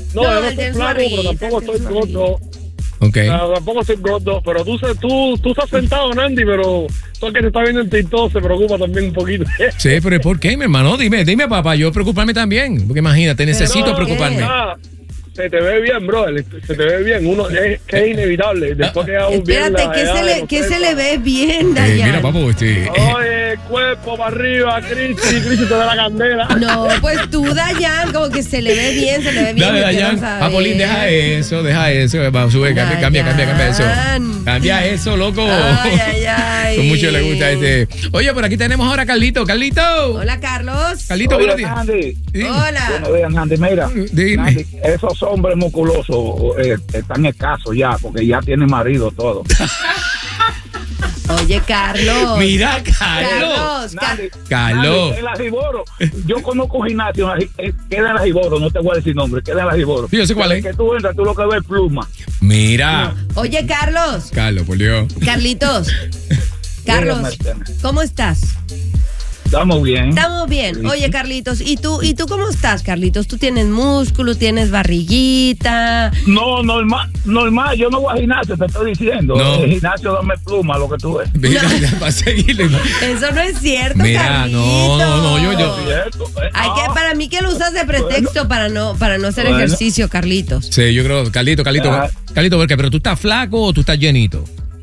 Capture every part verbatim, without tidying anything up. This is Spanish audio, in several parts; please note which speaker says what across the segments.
Speaker 1: No,
Speaker 2: No,
Speaker 1: yo no
Speaker 2: el
Speaker 1: estoy
Speaker 2: James
Speaker 1: flaco, pero
Speaker 2: Barriguita,
Speaker 1: tampoco
Speaker 2: el James
Speaker 1: estoy gordo.
Speaker 3: Ok.
Speaker 1: No, tampoco estoy gordo, pero tú, se- tú, tú estás sentado, Nandy, pero tú el que te está viendo en TikTok se preocupa también un poquito.
Speaker 3: Sí, pero ¿y por qué, mi hermano? Dime, dime, papá, yo preocuparme también. Porque imagínate, necesito
Speaker 1: No,
Speaker 3: preocuparme.
Speaker 1: ah, se te ve bien, bro, se te ve bien. Uno es que es inevitable. Después que hago bien
Speaker 2: Espérate,
Speaker 1: la
Speaker 2: ¿qué
Speaker 1: edad
Speaker 2: se
Speaker 1: de
Speaker 2: le,
Speaker 1: los
Speaker 2: qué se
Speaker 1: treinta.
Speaker 2: le ve bien,
Speaker 3: Eh,
Speaker 2: Dayan?
Speaker 3: mira, papo, este,
Speaker 1: Oye, cuerpo para arriba, Cristi, Cristi te da la candela.
Speaker 2: No, pues tú, Dayan, como que se le ve bien, se le ve bien.
Speaker 3: dale,
Speaker 2: yo quiero
Speaker 3: Dayan.
Speaker 2: saber.
Speaker 3: Apolín, deja eso, deja eso. Va, sube, cambia, cambia, cambia, cambia eso.
Speaker 2: Dayan.
Speaker 3: Cambia eso, loco.
Speaker 2: Ay, ay, ay.
Speaker 3: Con mucho le gusta este. Oye, por aquí tenemos ahora a Carlito. Carlito.
Speaker 2: Hola, Carlos.
Speaker 3: Carlito,
Speaker 4: Oye,
Speaker 3: buenos días.
Speaker 4: Nandy,
Speaker 3: Sí.
Speaker 2: Hola.
Speaker 4: buenos días, Nandy. Mira,
Speaker 3: Dime.
Speaker 4: Nandy, esos hombres musculosos eh, están escasos ya, porque ya tienen marido todo.
Speaker 2: Oye, Carlos.
Speaker 3: Mira, Carlos.
Speaker 2: Carlos. Car-
Speaker 4: Nandy,
Speaker 3: Carlos.
Speaker 4: Nandy, en la Giboro, yo conozco gimnasio, eh, queda en la Giboro, no te voy a decir nombre, queda en la Giboro.
Speaker 3: Sí, yo sé cuál es.
Speaker 4: Que tú entras, tú lo que ves es pluma.
Speaker 3: Mira.
Speaker 2: Oye, Carlos.
Speaker 3: Carlos, por Dios.
Speaker 2: Carlitos. Carlos,
Speaker 4: Dígame,
Speaker 2: ¿cómo estás?
Speaker 4: Estamos bien.
Speaker 2: Estamos bien. Oye, Carlitos, ¿y tú, ¿y tú cómo estás, Carlitos? ¿Tú tienes músculo, tienes barriguita?
Speaker 4: No, normal, normal, yo no voy al gimnasio, te estoy diciendo.
Speaker 3: No.
Speaker 4: El gimnasio dame pluma, lo que tú ves.
Speaker 3: Mira, ya va a seguirle.
Speaker 2: Eso no es cierto,
Speaker 3: Mira,
Speaker 2: Carlitos.
Speaker 3: no, no, no, yo- yo-
Speaker 4: ¿Cierto? Eh,
Speaker 2: Hay que,
Speaker 4: ah,
Speaker 2: para mí que lo usas de pretexto para no, para no hacer
Speaker 4: Bueno.
Speaker 2: ejercicio, Carlitos.
Speaker 3: Sí, yo creo, Carlito, Carlito,
Speaker 4: Ah.
Speaker 3: Carlito, ¿por qué? ¿Pero tú estás flaco o tú estás llenito?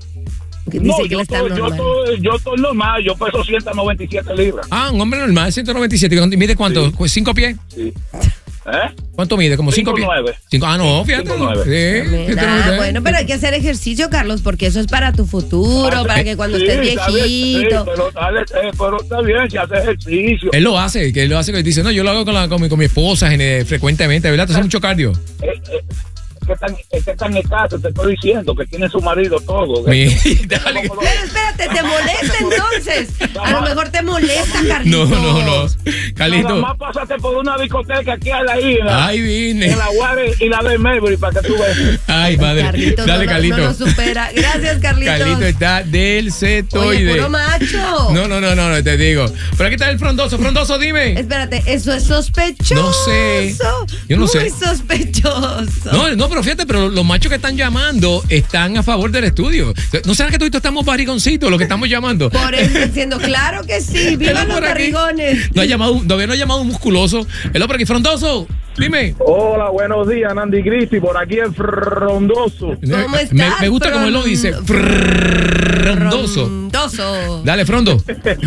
Speaker 2: Que
Speaker 4: No,
Speaker 2: dice que
Speaker 4: yo
Speaker 2: él está
Speaker 4: estoy, yo,
Speaker 2: normal.
Speaker 4: estoy, yo estoy normal, yo peso ciento noventa y siete libras.
Speaker 3: Ah, un hombre normal, ciento noventa y siete. ¿Mide cuánto?
Speaker 4: Sí.
Speaker 3: ¿Cinco pies?
Speaker 4: Sí. ¿Eh?
Speaker 3: ¿Cuánto mide? ¿Como cinco,
Speaker 4: Cinco
Speaker 3: pies?
Speaker 4: nueve.
Speaker 3: Cinco, ah, no, fíjate.
Speaker 4: Cinco nueve.
Speaker 3: Sí,
Speaker 2: Mira,
Speaker 3: ciento noventa.
Speaker 2: bueno, pero hay que hacer ejercicio, Carlos, porque eso es para tu futuro, para que cuando
Speaker 4: Sí,
Speaker 2: estés
Speaker 4: está bien,
Speaker 2: viejito.
Speaker 4: Sí, pero, dale, eh, pero está bien si hace ejercicio.
Speaker 3: Él lo hace, que él lo hace, que dice, no, yo lo hago con, la, con, mi, con mi esposa eh, frecuentemente, ¿verdad? Tú haces mucho cardio.
Speaker 4: Eh, eh, es que están, es que están escasos, te estoy diciendo que tiene su marido todo.
Speaker 3: Mi- dale.
Speaker 2: Pero espérate, ¿te molesta entonces? A lo mejor te molesta, Carlitos.
Speaker 3: No, no, no.
Speaker 4: Nada
Speaker 3: Carlito.
Speaker 4: más pásate por una discoteca que hay ahí en la,
Speaker 3: Ay, vine.
Speaker 4: en la Guare y la de Maybury para que tú veas.
Speaker 3: Ay, madre.
Speaker 2: Carlitos,
Speaker 3: Dale,
Speaker 2: no,
Speaker 3: Carlito.
Speaker 2: no lo supera. Gracias, Carlitos.
Speaker 3: Carlito está del
Speaker 2: Oye,
Speaker 3: setoide.
Speaker 2: puro macho.
Speaker 3: No, no, no, no, no, te digo. Pero aquí está el frondoso. Frondoso, dime.
Speaker 2: Espérate, eso es sospechoso.
Speaker 3: No sé. Yo no
Speaker 2: Muy
Speaker 3: sé.
Speaker 2: sospechoso.
Speaker 3: No, no, pero fíjate, pero los machos que están llamando están a favor del estudio. ¿No será que todos estamos barrigoncitos los que estamos llamando?
Speaker 2: Por eso diciendo, claro que sí, vivan
Speaker 3: Hello
Speaker 2: los
Speaker 3: por aquí.
Speaker 2: barrigones.
Speaker 3: No ha llamado, todavía no ha llamado un musculoso. El por aquí, frondoso. Dime.
Speaker 1: Hola, buenos días, Nandy Cristi, por aquí en Frondoso.
Speaker 2: ¿Cómo
Speaker 3: me,
Speaker 2: estás,
Speaker 3: me gusta como él lo dice.
Speaker 2: Fron-
Speaker 3: Frondoso.
Speaker 2: Frondoso.
Speaker 3: Dale, Frondo.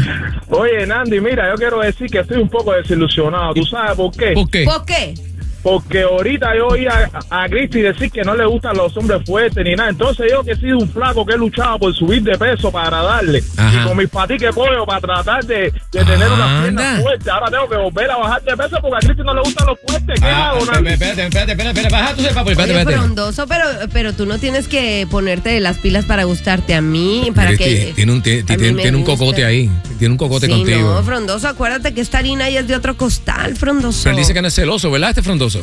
Speaker 1: Oye, Nandy, mira, yo quiero decir que estoy un poco desilusionado. ¿Tú sabes por qué?
Speaker 3: ¿Por qué?
Speaker 2: ¿Por qué?
Speaker 1: Porque ahorita yo oí a, a Cristi decir que no le gustan los hombres fuertes ni nada. Entonces yo que he sido un flaco que he luchado por subir de peso para agradarle.
Speaker 3: Ajá.
Speaker 1: Y con mis patiques pollo para tratar de, de tener unas piernas
Speaker 3: Anda.
Speaker 1: fuertes. Ahora tengo que volver a bajar de peso porque a Cristi no le gustan los fuertes. ¿Qué
Speaker 3: Ah,
Speaker 1: hago,
Speaker 3: espérate,
Speaker 1: Nandy?
Speaker 3: espérate, espérate, espérate, espérate, baja tu papo, espérate,
Speaker 2: Oye,
Speaker 3: espérate.
Speaker 2: frondoso, pero, pero tú no tienes que ponerte de las pilas para gustarte a mí, para
Speaker 3: Pero
Speaker 2: que...
Speaker 3: este, tiene un, tiene,
Speaker 2: a mí
Speaker 3: tiene-
Speaker 2: me
Speaker 3: tiene un
Speaker 2: guste.
Speaker 3: cocote ahí. Tiene un cocote
Speaker 2: Sí,
Speaker 3: contigo.
Speaker 2: no, frondoso, acuérdate que esta harina ya es de otro costal, frondoso.
Speaker 3: Pero él dice que no es celoso, ¿verdad, este frondoso?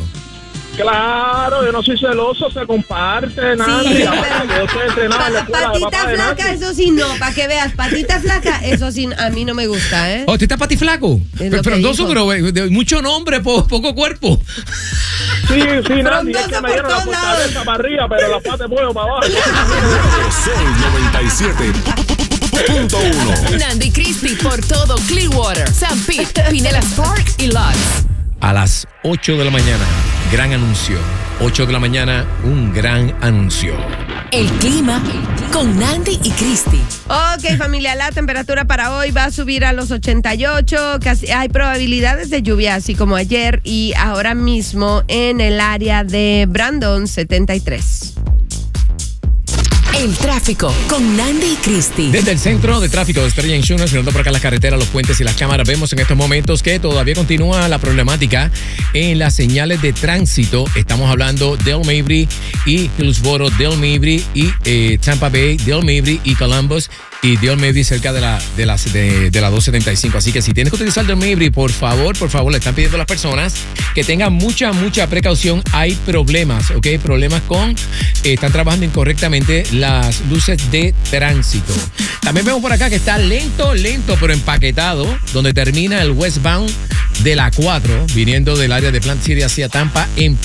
Speaker 1: Claro, yo no soy celoso, se comparte, Nandy.
Speaker 2: Sí,
Speaker 1: Ahora
Speaker 2: pero-
Speaker 1: que yo estoy entrenado en la
Speaker 2: Pa-
Speaker 1: escuela de
Speaker 2: patita
Speaker 1: papá de
Speaker 2: flaca,
Speaker 1: Nandy.
Speaker 2: eso sí no, para que veas, patita flaca, eso sí, a mí no me gusta, ¿eh?
Speaker 3: Oh, ¿te está patiflaco?
Speaker 2: Es lo que
Speaker 3: Frondoso,
Speaker 2: dijo.
Speaker 3: pero eh, de mucho nombre, po- poco cuerpo.
Speaker 1: Sí, sí, Nandy, es
Speaker 2: Frondoso
Speaker 1: que me
Speaker 2: por
Speaker 1: dieron la
Speaker 2: todos lados.
Speaker 1: fortaleza para arriba, pero la pata de pollo para abajo.
Speaker 5: Sol noventa y siete punto uno.
Speaker 6: Nandy Cristi por todo Clearwater, San Pete, Pinellas Park y Lots.
Speaker 3: A las ocho de la mañana, gran anuncio. ocho de la mañana, un gran anuncio.
Speaker 6: El clima con Nandy y Cristi.
Speaker 2: Ok, familia, la temperatura para hoy va a subir a los ochenta y ocho. Casi, hay probabilidades de lluvia, así como ayer y ahora mismo en el área de Brandon, setenta y tres.
Speaker 6: El tráfico con Nandy y Cristi.
Speaker 3: Desde el centro de tráfico de Estrella Insurance, mirando por acá las carreteras, los puentes y las cámaras, vemos en estos momentos que todavía continúa la problemática en las señales de tránsito. Estamos hablando de Del Mabry y Hillsboro, Del Mabry y eh, Tampa Bay, Del Mabry y Columbus y Del Mabry cerca de la, de, las, de, de la dos setenta y cinco. Así que si tienes que utilizar Del Mabry, por favor, por favor, le están pidiendo a las personas que tengan mucha, mucha precaución. Hay problemas, ¿ok? Problemas con, eh, están trabajando incorrectamente las luces de tránsito. También vemos por acá que está lento, lento, pero empaquetado, donde termina el westbound de la cuatro, viniendo del área de Plant City hacia Tampa, en